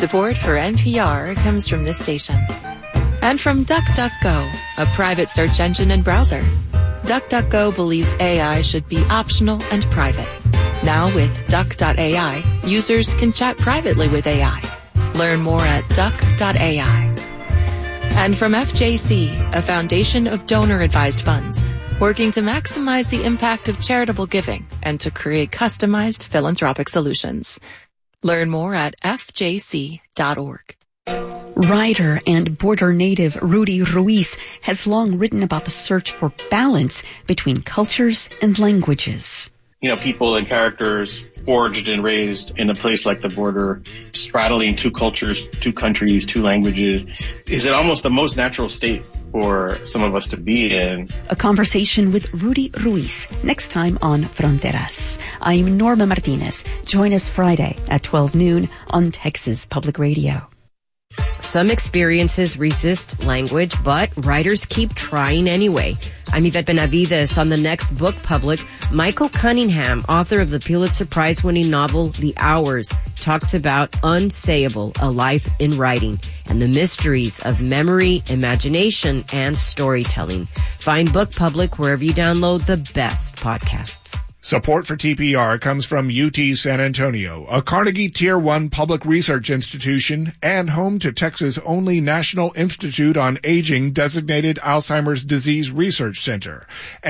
Support for NPR comes from this station. And from DuckDuckGo, a private search engine and browser. DuckDuckGo believes AI should be optional and private. Now with Duck.ai, users can chat privately with AI. Learn more at Duck.ai. And from FJC, a foundation of donor-advised funds, working to maximize the impact of charitable giving and to create customized philanthropic solutions. Learn more at fjc.org. Writer and border native Rudy Ruiz has long written about the search for balance between cultures and languages. People and characters forged and raised in a place like the border, straddling two cultures, two countries, two languages, is it almost the most natural state for some of us to be in. A conversation with Rudy Ruiz next time on Fronteras. I'm Norma Martinez. Join us Friday at 12 noon on Texas Public Radio. Some experiences resist language, but writers keep trying anyway. I'm Yvette Benavides. On the next Book Public, Michael Cunningham, author of the Pulitzer Prize-winning novel The Hours, talks about Unsayable, A Life in Writing, and the mysteries of memory, imagination, and storytelling. Find Book Public wherever you download the best podcasts. Support for TPR comes from UT San Antonio, a Carnegie Tier 1 public research institution and home to Texas' only National Institute on Aging designated Alzheimer's Disease Research Center.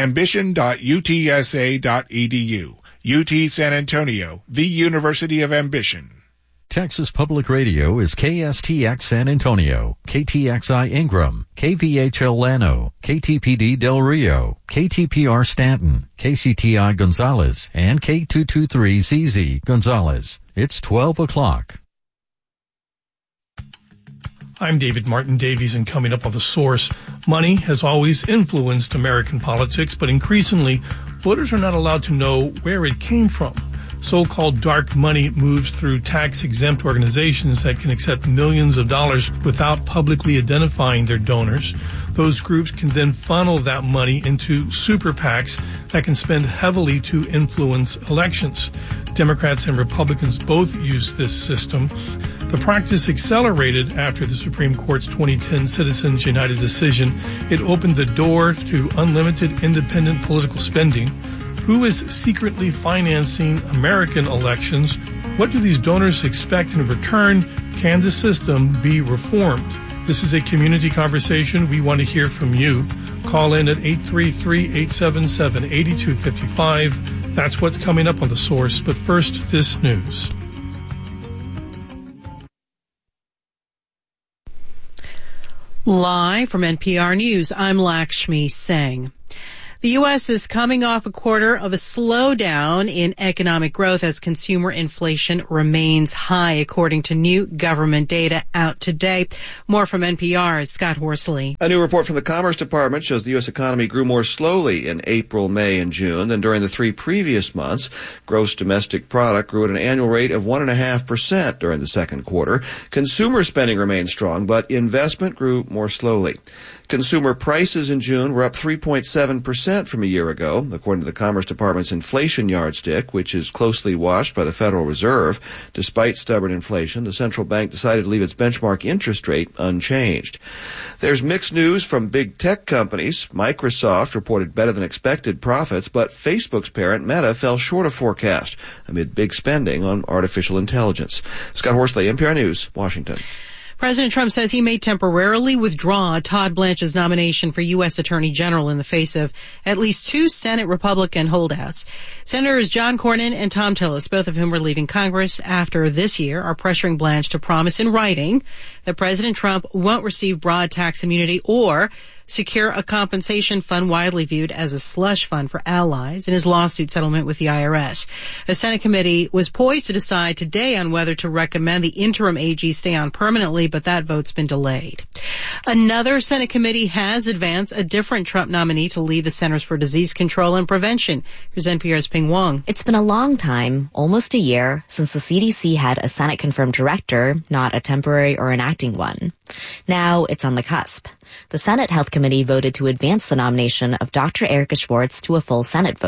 Ambition.utsa.edu. UT San Antonio, the University of Ambition. Texas Public Radio is KSTX San Antonio, KTXI Ingram, KVHL Llano, KTPD Del Rio, KTPR Stanton, KCTI Gonzales, and K223ZZ Gonzales. It's 12 o'clock. I'm David Martin Davies, and coming up on The Source, money has always influenced American politics, but increasingly, voters are not allowed to know where it came from. So-called dark money moves through tax-exempt organizations that can accept millions of dollars without publicly identifying their donors. Those groups can then funnel that money into super PACs that can spend heavily to influence elections. Democrats and Republicans both use this system. The practice accelerated after the Supreme Court's 2010 Citizens United decision. It opened the door to unlimited independent political spending. Who is secretly financing American elections? What do these donors expect in return? Can the system be reformed? This is a community conversation. We want to hear from you. Call in at 833-877-8255. That's what's coming up on The Source. But first, this news. Live from NPR News, I'm Lakshmi Singh. The U.S. is coming off a quarter of a slowdown in economic growth as consumer inflation remains high, according to new government data out today. More from NPR's Scott Horsley. A new report from the Commerce Department shows the U.S. economy grew more slowly in April, May, and June than during the 3 previous months. Gross domestic product grew at an annual rate of 1.5% during the second quarter. Consumer spending remained strong, but investment grew more slowly. Consumer prices in June were up 3.7% from a year ago, according to the Commerce Department's inflation yardstick, which is closely watched by the Federal Reserve. Despite stubborn inflation, the central bank decided to leave its benchmark interest rate unchanged. There's mixed news from big tech companies. Microsoft reported better than expected profits, but Facebook's parent Meta fell short of forecast amid big spending on artificial intelligence. Scott Horsley, NPR News, Washington. President Trump says he may temporarily withdraw Todd Blanche's nomination for U.S. Attorney General in the face of at least 2 Senate Republican holdouts. Senators John Cornyn and Thom Tillis, both of whom are leaving Congress after this year, are pressuring Blanche to promise in writing that President Trump won't receive broad tax immunity or secure a compensation fund widely viewed as a slush fund for allies in his lawsuit settlement with the IRS. A Senate committee was poised to decide today on whether to recommend the interim AG stay on permanently, but that vote's been delayed. Another Senate committee has advanced a different Trump nominee to lead the Centers for Disease Control and Prevention. Here's NPR's Ping Wong. It's been a long time, almost a year, since the CDC had a Senate-confirmed director, not a temporary or an acting one. Now it's on the cusp. The Senate Health Committee voted to advance the nomination of Dr. Erica Schwartz to a full Senate vote.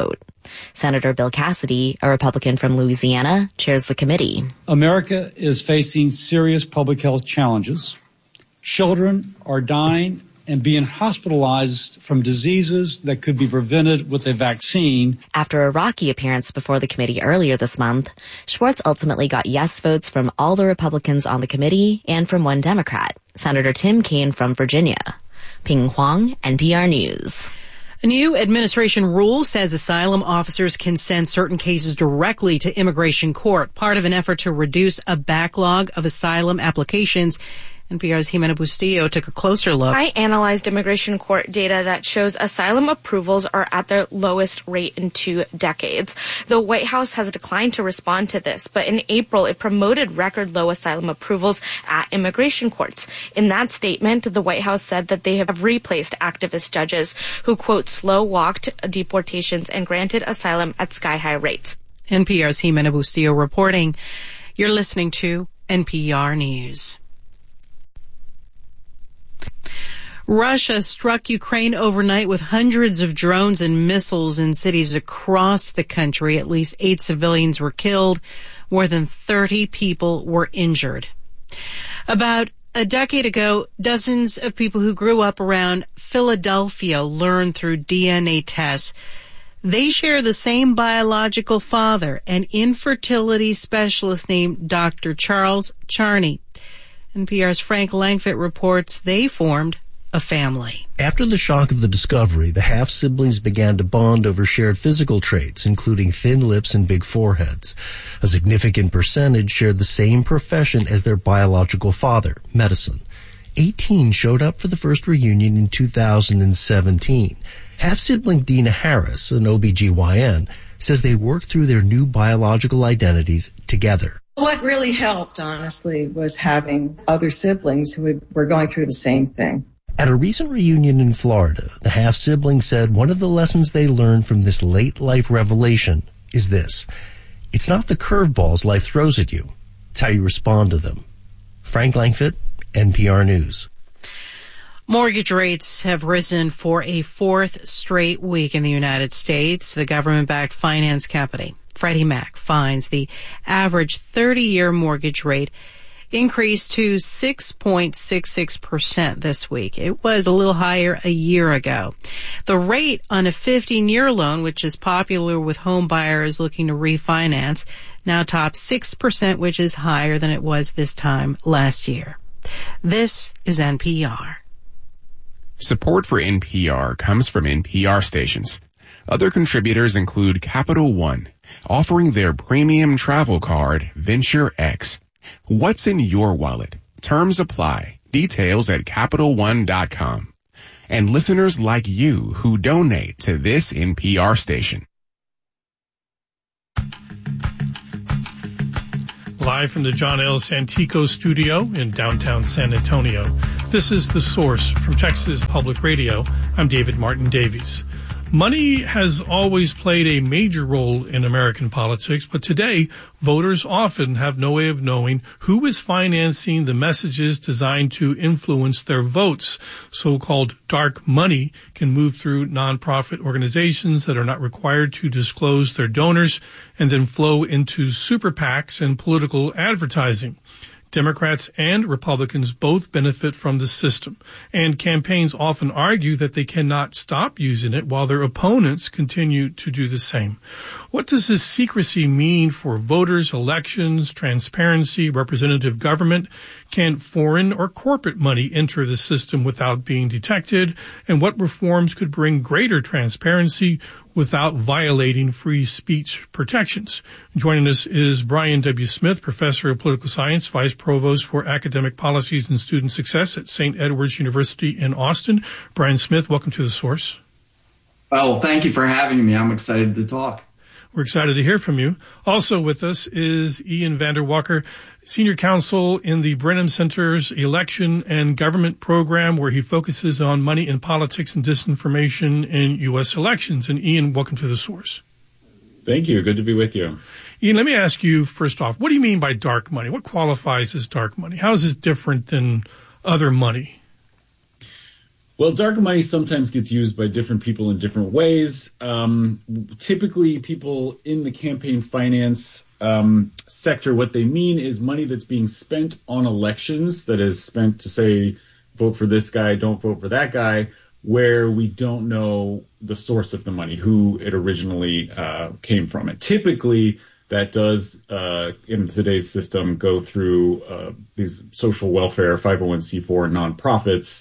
Senator Bill Cassidy, a Republican from Louisiana, chairs the committee. America is facing serious public health challenges. Children are dying and being hospitalized from diseases that could be prevented with a vaccine. After a rocky appearance before the committee earlier this month, Schwartz ultimately got yes votes from all the Republicans on the committee and from one Democrat, Senator Tim Kaine from Virginia. Ping Huang, NPR News. A new administration rule says asylum officers can send certain cases directly to immigration court, part of an effort to reduce a backlog of asylum applications. NPR's Jimena Bustillo took a closer look. I analyzed immigration court data that shows asylum approvals are at their lowest rate in 2 decades. The White House has declined to respond to this, but in April it promoted record low asylum approvals at immigration courts. In that statement, the White House said that they have replaced activist judges who, quote, slow-walked deportations and granted asylum at sky-high rates. NPR's Jimena Bustillo reporting. You're listening to NPR News. Russia struck Ukraine overnight with hundreds of drones and missiles in cities across the country. At least 8 civilians were killed. More than 30 people were injured. About a decade ago, dozens of people who grew up around Philadelphia learned through DNA tests they share the same biological father, an infertility specialist named Dr. Charles Charney. NPR's Frank Langfitt reports they formed a family. After the shock of the discovery, the half-siblings began to bond over shared physical traits, including thin lips and big foreheads. A significant percentage shared the same profession as their biological father, medicine. 18 showed up for the first reunion in 2017. Half-sibling Dina Harris, an OBGYN, says they worked through their new biological identities together. What really helped, honestly, was having other siblings who were going through the same thing. At a recent reunion in Florida, the half-siblings said one of the lessons they learned from this late-life revelation is this: it's not the curveballs life throws at you, it's how you respond to them. Frank Langfitt, NPR News. Mortgage rates have risen for a 4th straight week in the United States. The government-backed finance company, Freddie Mac, finds the average 30-year mortgage rate increased to 6.66% this week. It was a little higher a year ago. The rate on a 15-year loan, which is popular with home buyers looking to refinance, now tops 6%, which is higher than it was this time last year. This is NPR. Support for NPR comes from NPR stations. Other contributors include Capital One, offering their premium travel card, Venture X. What's in your wallet? Terms apply. Details at CapitalOne.com. And listeners like you who donate to this NPR station. Live from the John L. Santico studio in downtown San Antonio, this is The Source from Texas Public Radio. I'm David Martin Davies. Money has always played a major role in American politics, but today, voters often have no way of knowing who is financing the messages designed to influence their votes. So-called dark money can move through nonprofit organizations that are not required to disclose their donors and then flow into super PACs and political advertising. Democrats and Republicans both benefit from the system, and campaigns often argue that they cannot stop using it while their opponents continue to do the same. What does this secrecy mean for voters, elections, transparency, representative government? Can foreign or corporate money enter the system without being detected? And what reforms could bring greater transparency without violating free speech protections? Joining us is Brian W. Smith, Professor of Political Science, Vice Provost for Academic Policies and Student Success at St. Edward's University in Austin. Brian Smith, welcome to The Source. Well, thank you for having me. I'm excited to talk. We're excited to hear from you. Also with us is Ian Vander Walker, Senior Counsel in the Brenham Center's Election and Government Program, where he focuses on money in politics and disinformation in U.S. elections. And Ian, welcome to The Source. Thank you. Good to be with you. Ian, let me ask you first off, what do you mean by dark money? What qualifies as dark money? How is this different than other money? Well, dark money sometimes gets used by different people in different ways. Typically, people in the campaign finance sector, what they mean is money that's being spent on elections, that is spent to say, vote for this guy, don't vote for that guy, where we don't know the source of the money, who it originally came from. And typically, that does, in today's system, go through these social welfare, 501c4 nonprofits.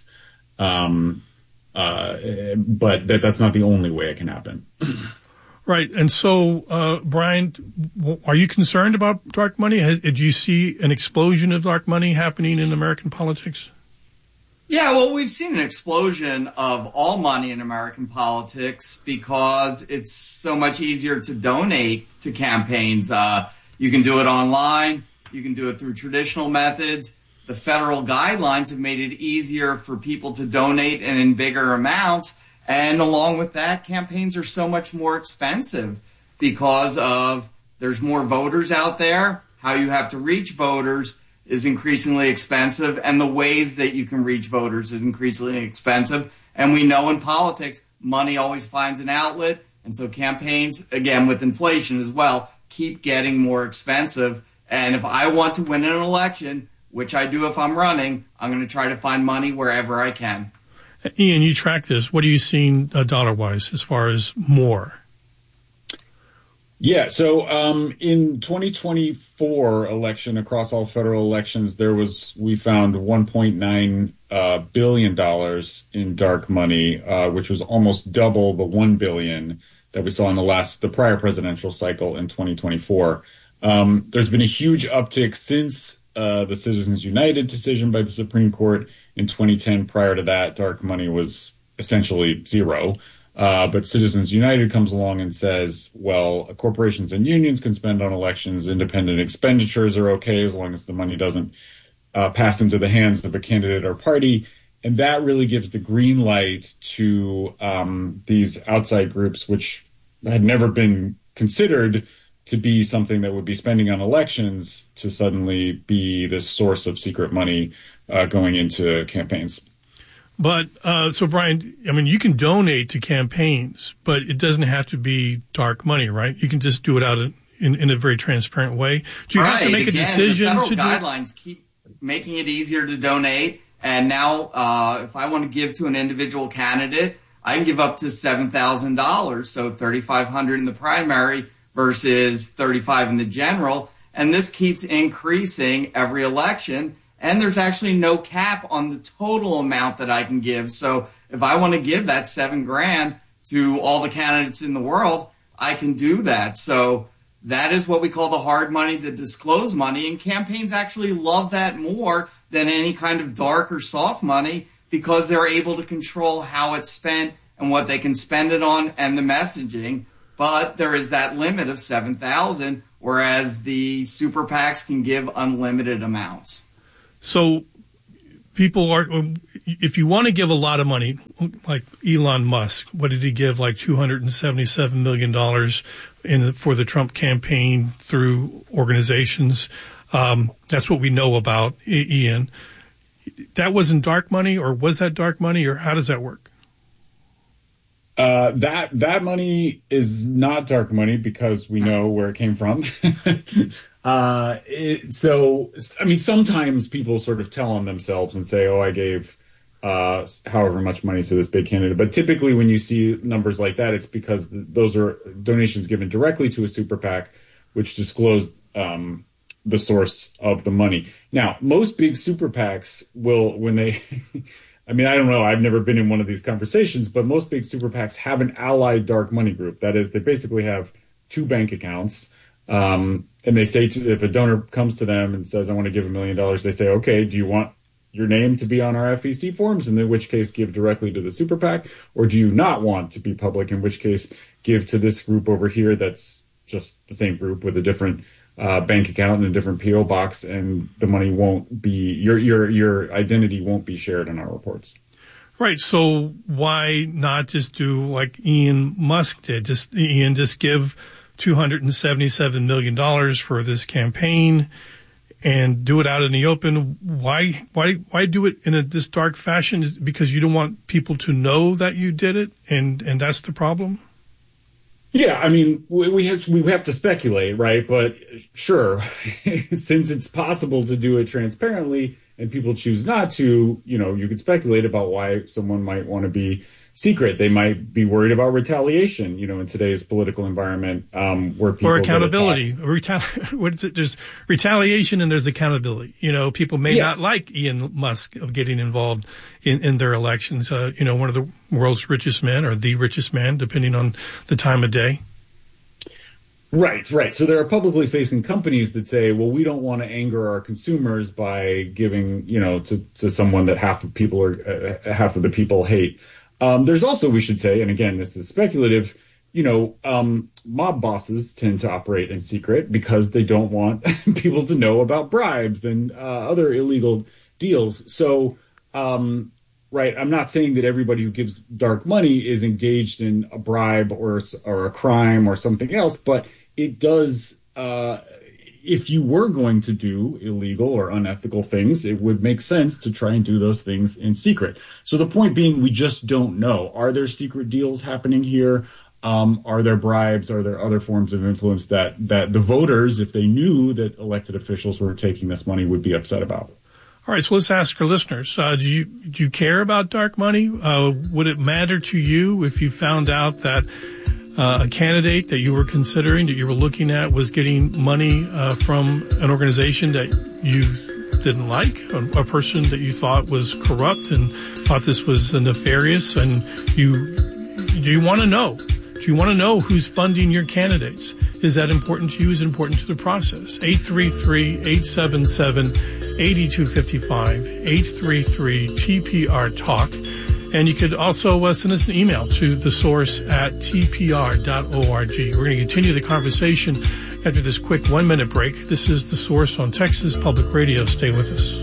But that's not the only way it can happen. Right. And so, Brian, are you concerned about dark money? Do you see an explosion of dark money happening in American politics? Yeah, well, we've seen an explosion of all money in American politics because it's so much easier to donate to campaigns. You can do it online. You can do it through traditional methods. The federal guidelines have made it easier for people to donate and in bigger amounts. And along with that, campaigns are so much more expensive because of there's more voters out there. How you have to reach voters is increasingly expensive, and the ways that you can reach voters is increasingly expensive. And we know in politics, money always finds an outlet. And so campaigns, again, with inflation as well, keep getting more expensive. And if I want to win an election, which I do if I'm running, I'm going to try to find money wherever I can. Ian, you track this. What are you seeing dollar-wise as far as more? Yeah, so in 2024 election, across all federal elections, we found $1.9 billion in dark money, which was almost double the $1 billion that we saw in the prior presidential cycle in 2024. There's been a huge uptick since the Citizens United decision by the Supreme Court in 2010. Prior to that, dark money was essentially zero. But Citizens United comes along and says, well, corporations and unions can spend on elections. Independent expenditures are okay as long as the money doesn't pass into the hands of a candidate or party. And that really gives the green light to these outside groups, which had never been considered to be something that would be spending on elections, to suddenly be this source of secret money going into campaigns. But, so Brian, I mean, you can donate to campaigns, but it doesn't have to be dark money, right? You can just do it out in a very transparent way. Do you have to make a decision? The federal guidelines keep making it easier to donate. And now, if I want to give to an individual candidate, I can give up to $7,000. So $3,500 in the primary versus $35,000 in the general. And this keeps increasing every election. And there's actually no cap on the total amount that I can give. So if I want to give that $7,000 to all the candidates in the world, I can do that. So that is what we call the hard money, the disclosed money. And campaigns actually love that more than any kind of dark or soft money, because they're able to control how it's spent and what they can spend it on and the messaging. But there is that limit of $7,000, whereas the super PACs can give unlimited amounts. So people are, if you want to give a lot of money, like Elon Musk, what did he give? Like $277 million for the Trump campaign through organizations. That's what we know about, Ian. That wasn't dark money, or was that dark money, or how does that work? That money is not dark money because we know where it came from. So, I mean, sometimes people sort of tell on themselves and say, oh, I gave however much money to this big candidate. But typically when you see numbers like that, it's because those are donations given directly to a super PAC, which disclose the source of the money. Now, most big super PACs will, when they... I mean, I don't know. I've never been in one of these conversations, but most big super PACs have an allied dark money group. That is, they basically have two bank accounts. And they say, if a donor comes to them and says, I want to give $1 million, they say, okay, do you want your name to be on our FEC forms? In which case, give directly to the super PAC. Or do you not want to be public? In which case, give to this group over here that's just the same group with a different bank account and a different PO box, and the money won't be, your identity won't be shared in our reports. Right. So why not just do like Elon Musk did? Just give $277 million for this campaign, and do it out in the open. Why do it in this dark fashion? Is it because you don't want people to know that you did it, and that's the problem? Yeah, I mean, we have to speculate, right? But sure, since it's possible to do it transparently and people choose not to, you could speculate about why someone might want to be secret. They might be worried about retaliation, in today's political environment, where people... Or accountability. There's retaliation and there's accountability. People may not like Elon Musk of getting involved in their elections. One of the world's richest men or the richest man, depending on the time of day. Right. So there are publicly facing companies that say, well, we don't want to anger our consumers by giving, to someone that half of the people hate. There's also, we should say, and again, this is speculative, mob bosses tend to operate in secret because they don't want people to know about bribes and other illegal deals. So, right, I'm not saying that everybody who gives dark money is engaged in a bribe or a crime or something else, but it does, if you were going to do illegal or unethical things, it would make sense to try and do those things in secret. So the point being, we just don't know. Are there secret deals happening here? Are there bribes? Are there other forms of influence that the voters, if they knew that elected officials were taking this money, would be upset about? All right, so let's ask our listeners, do you care about dark money? Would it matter to you if you found out that a candidate that you were considering, that you were looking at, was getting money from an organization that you didn't like, a person that you thought was corrupt and thought this was nefarious, and do you want to know? Do you want to know who's funding your candidates? Is that important to you? Is it important to the process? 833-877-8255, 833-TPR-TALK. And you could also send us an email to thesource@tpr.org. We're going to continue the conversation after this quick 1-minute break. This is The Source on Texas Public Radio. Stay with us.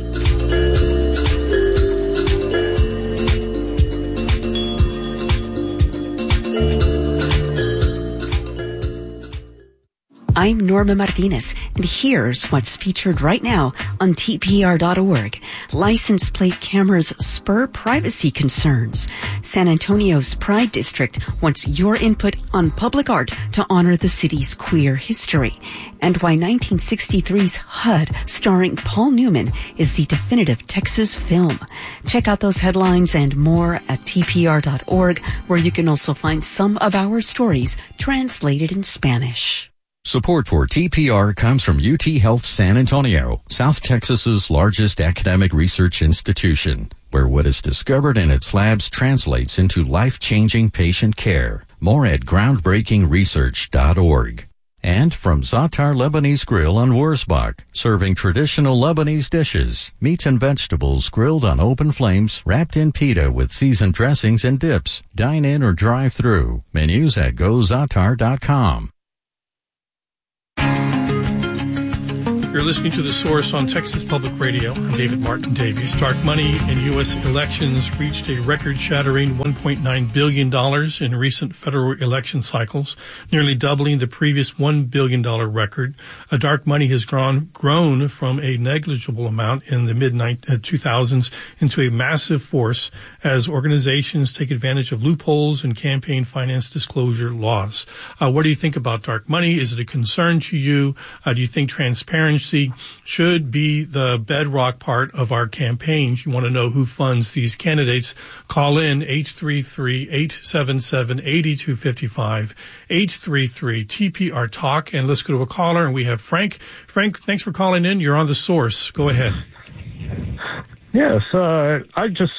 I'm Norma Martinez, and here's what's featured right now on TPR.org. License plate cameras spur privacy concerns. San Antonio's Pride District wants your input on public art to honor the city's queer history. And why 1963's HUD, starring Paul Newman, is the definitive Texas film. Check out those headlines and more at TPR.org, where you can also find some of our stories translated in Spanish. Support for TPR comes from UT Health San Antonio, South Texas's largest academic research institution, where what is discovered in its labs translates into life-changing patient care. More at groundbreakingresearch.org. And from Za'atar Lebanese Grill on Wurzbach, serving traditional Lebanese dishes, meats and vegetables grilled on open flames, wrapped in pita with seasoned dressings and dips. Dine in or drive through. Menus at GoZa'atar.com. You're listening to The Source on Texas Public Radio. I'm David Martin Davies. Dark money in U.S. elections reached a record-shattering $1.9 billion in recent federal election cycles, nearly doubling the previous $1 billion record. Dark money has grown from a negligible amount in the mid-2000s into a massive force as organizations take advantage of loopholes in campaign finance disclosure laws. What do you think about dark money? Is it a concern to you? Do you think transparency should be the bedrock part of our campaigns? You want to know who funds these candidates? Call in 833-877-8255, 833-TPR-TALK, and let's go to a caller, and we have Frank. Frank, thanks for calling in. You're on The Source. Go ahead. Yes, I just,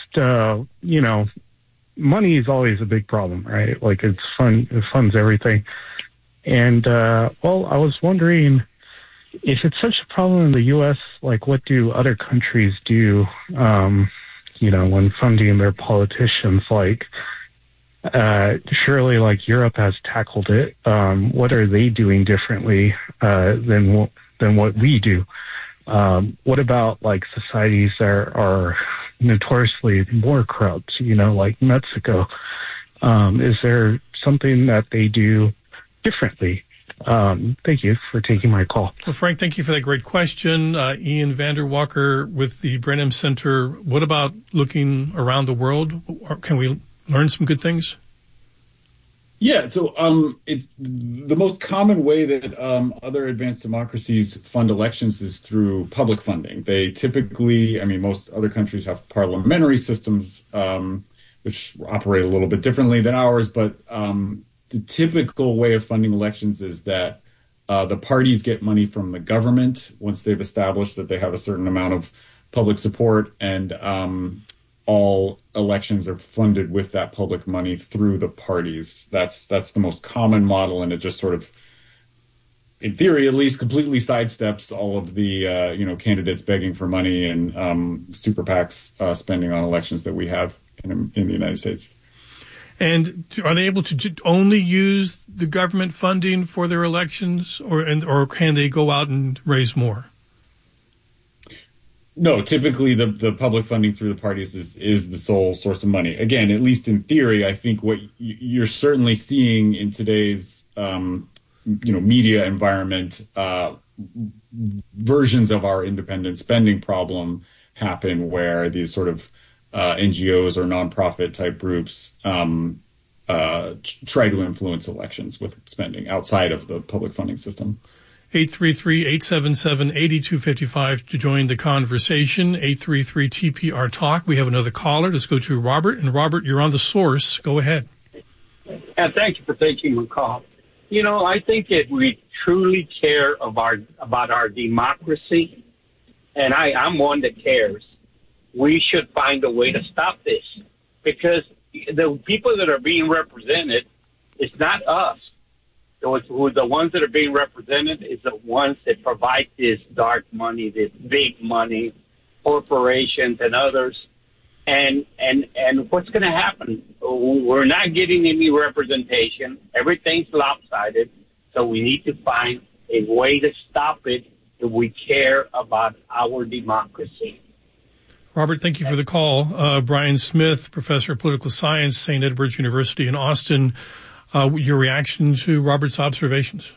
money is always a big problem, right? Like, it funds everything. And, I was wondering, if it's such a problem in the U.S., like, what do other countries do, when funding their politicians? Like, surely, like, Europe has tackled it. What are they doing differently than what we do? What about, like, societies that are notoriously more corrupt, like Mexico? Is there something that they do differently? Thank you for taking my call. Well, Frank, thank you for that great question. Ian Vanderwalker with the Brenham Center. What about looking around the world? Can we learn some good things? Yeah, so it's the most common way that other advanced democracies fund elections is through public funding. They typically, most other countries have parliamentary systems, which operate a little bit differently than ours, but the typical way of funding elections is that the parties get money from the government once they've established that they have a certain amount of public support, and all elections are funded with that public money through the parties. That's the most common model, and it just sort of, in theory at least, completely sidesteps all of the candidates begging for money and super PACs spending on elections that we have in the United States. And are they able to only use the government funding for their elections, or can they go out and raise more? No, typically the public funding through the parties is the sole source of money. Again, at least in theory, I think what you're certainly seeing in today's media environment, versions of our independent spending problem happen where these sort of NGOs or nonprofit type groups try to influence elections with spending outside of the public funding system. 833-877-8255 to join the conversation. 833-TPR-TALK. We have another caller. Let's go to Robert. And Robert, you're on The Source. Go ahead. And thank you for taking my call. I think if we truly care about our democracy, and I'm one that cares, we should find a way to stop this, because the people that are being represented, it's not us. The ones that are being represented is the ones that provide this dark money, this big money, corporations and others. And what's going to happen? We're not getting any representation. Everything's lopsided. So we need to find a way to stop it if we care about our democracy. Robert, thank you for the call. Brian Smith, professor of political science, St. Edward's University in Austin. Your reaction to Robert's observations?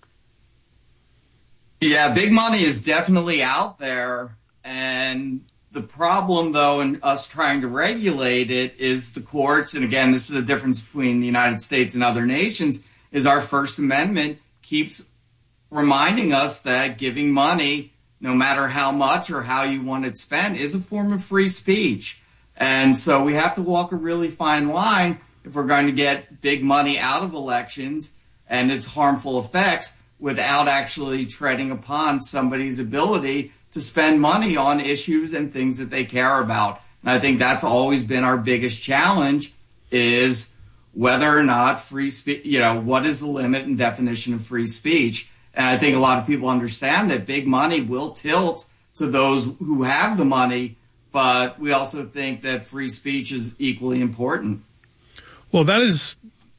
Yeah, big money is definitely out there. And the problem, though, in us trying to regulate it is the courts. And again, this is a difference between the United States and other nations, is our First Amendment keeps reminding us that giving money, no matter how much or how you want it spent, is a form of free speech. And so we have to walk a really fine line if we're going to get big money out of elections and its harmful effects without actually treading upon somebody's ability to spend money on issues and things that they care about. And I think that's always been our biggest challenge, is whether or not free speech, what is the limit and definition of free speech? And I think a lot of people understand that big money will tilt to those who have the money, but we also think that free speech is equally important. Well, that is,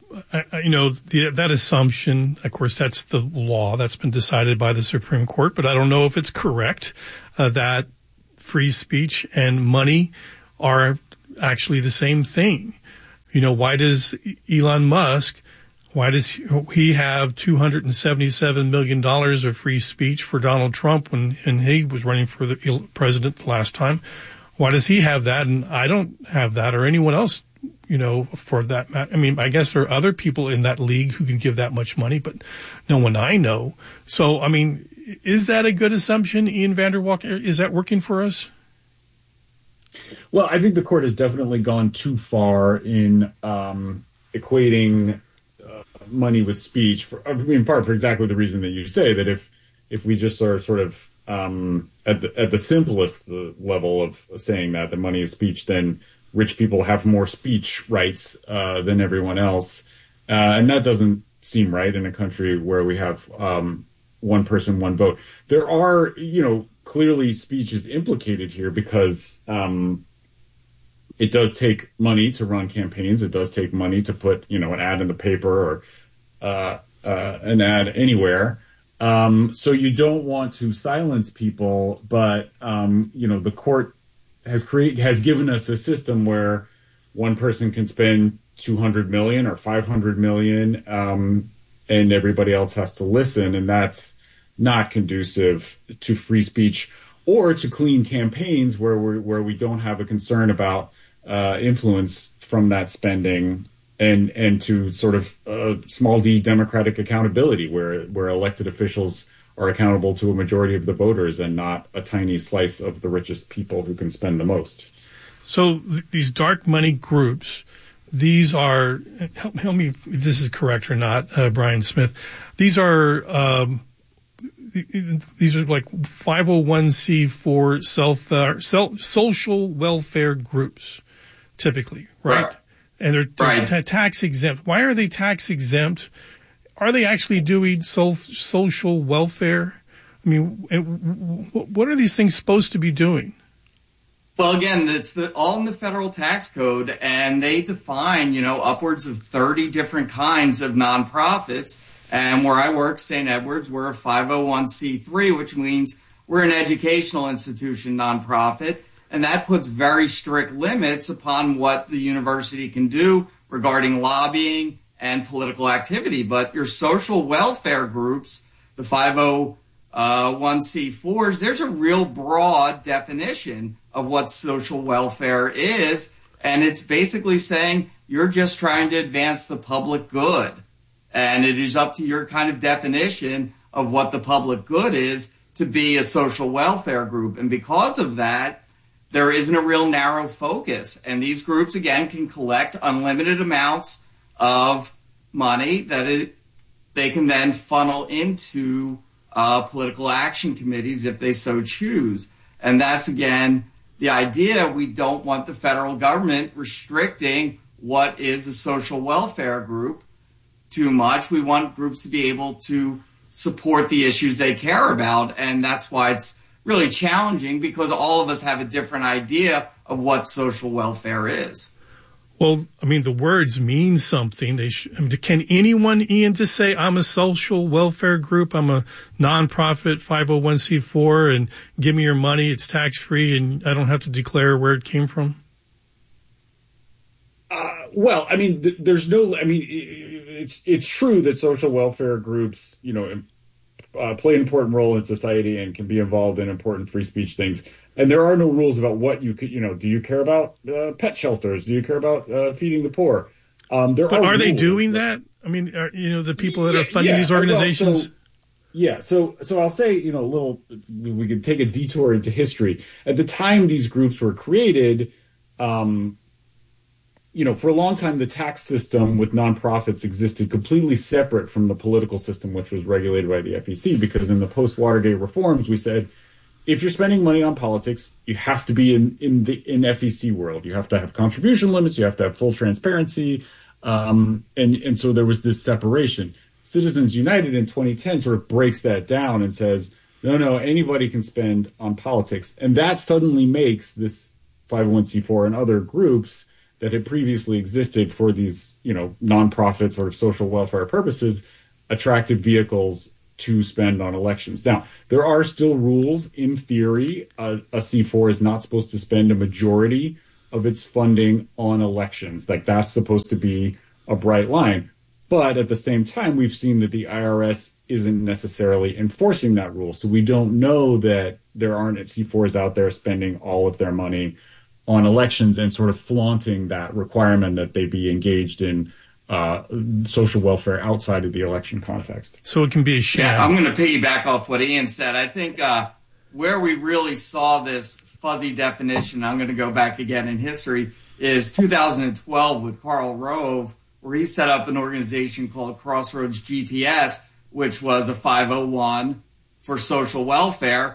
that assumption, of course, that's the law that's been decided by the Supreme Court, but I don't know if it's correct that free speech and money are actually the same thing. Why does Elon Musk, why does he have $277 million of free speech for Donald Trump when he was running for the president the last time? Why does he have that and I don't have that, or anyone else? For that matter. I guess there are other people in that league who can give that much money, but no one I know. So, is that a good assumption, Ian Vanderwalker? Is that working for us? Well, I think the court has definitely gone too far in equating money with speech, in part for exactly the reason that you say, that if we just are sort of at the simplest level of saying that the money is speech, then rich people have more speech rights than everyone else. And that doesn't seem right in a country where we have one person, one vote. There are, clearly speech is implicated here because it does take money to run campaigns. It does take money to put, an ad in the paper or an ad anywhere. So you don't want to silence people, but, the court has given us a system where one person can spend $200 million or $500 million, and everybody else has to listen, and that's not conducive to free speech or to clean campaigns where we don't have a concern about influence from that spending, and to sort of small d democratic accountability where elected officials are accountable to a majority of the voters and not a tiny slice of the richest people who can spend the most. So these dark money groups, these are, help me if this is correct or not, Brian Smith, these are like 501c4 social welfare groups, typically, right? And they're tax exempt. Why are they tax exempt? Are they actually doing social welfare? I mean, what are these things supposed to be doing? Well, again, it's all in the federal tax code, and they define, upwards of 30 different kinds of nonprofits. And where I work, St. Edward's, we're a 501c3, which means we're an educational institution nonprofit. And that puts very strict limits upon what the university can do regarding lobbying and political activity. But your social welfare groups, the 501c4s, there's a real broad definition of what social welfare is. And it's basically saying you're just trying to advance the public good. And it is up to your kind of definition of what the public good is to be a social welfare group. And because of that, there isn't a real narrow focus. And these groups, again, can collect unlimited amounts of money that they can then funnel into political action committees if they so choose. And that's, again, the idea. We don't want the federal government restricting what is a social welfare group too much. We want groups to be able to support the issues they care about. And that's why it's really challenging, because all of us have a different idea of what social welfare is. Well, I mean, the words mean something. Can anyone, Ian, just say, I'm a social welfare group, I'm a nonprofit 501c4, and give me your money, it's tax-free, and I don't have to declare where it came from? Well, I mean, it's true that social welfare groups, play an important role in society and can be involved in important free speech things. And there are no rules about what you could, do you care about pet shelters? Do you care about feeding the poor? But are they doing that? I mean, the people that are funding these organizations? So I'll say, we could take a detour into history. At the time these groups were created, for a long time, the tax system with nonprofits existed completely separate from the political system, which was regulated by the FEC, because in the post-Watergate reforms, we said, if you're spending money on politics, you have to be in FEC world. You have to have contribution limits. You have to have full transparency. And so there was this separation. Citizens United in 2010 sort of breaks that down and says, no, anybody can spend on politics. And that suddenly makes this 501c4 and other groups that had previously existed for these, nonprofit sort of social welfare purposes, attractive vehicles to spend on elections. Now, there are still rules. In theory, a C4 is not supposed to spend a majority of its funding on elections. Like, that's supposed to be a bright line. But at the same time, we've seen that the IRS isn't necessarily enforcing that rule. So we don't know that there aren't C4s out there spending all of their money on elections and sort of flaunting that requirement that they be engaged in social welfare outside of the election context. So it can be a sham. Yeah, I'm going to piggyback off what Ian said. I think where we really saw this fuzzy definition, I'm going to go back again in history, is 2012 with Karl Rove, where he set up an organization called Crossroads GPS, which was a 501 for social welfare.